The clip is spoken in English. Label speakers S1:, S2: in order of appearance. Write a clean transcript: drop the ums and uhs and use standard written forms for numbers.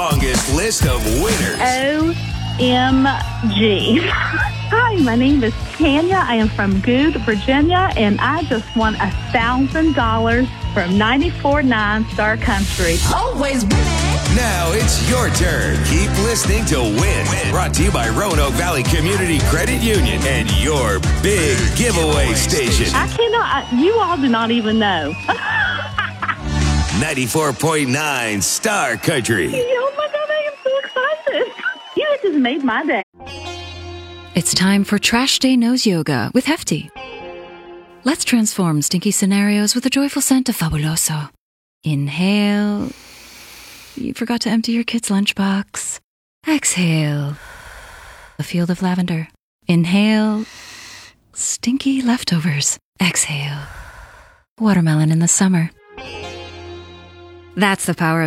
S1: longest list of winners.
S2: OMG. Hi, my name is Tanya. I am from Good, Virginia, and I just won $1,000 from 94.9 Star Country.
S3: Always winning.
S1: Now it's your turn. Keep listening to Win. Brought to you by Roanoke Valley Community Credit Union and your big giveaway station.
S2: I cannot, you all do not even know.
S1: 94.9 Star Country.
S2: Oh my God, I am so excited. You just made my day.
S4: It's time for Trash Day Nose Yoga with Hefty. Let's transform stinky scenarios with a joyful scent of Fabuloso. Inhale. You forgot to empty your kid's lunchbox. Exhale. A field of lavender. Inhale. Stinky leftovers. Exhale. Watermelon in the summer. That's the power of